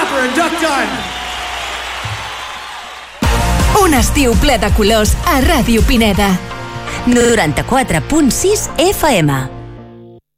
Clapper and Duck Dunn. Un estiu ple de colors a Ràdio Pineda. 94.6 FM.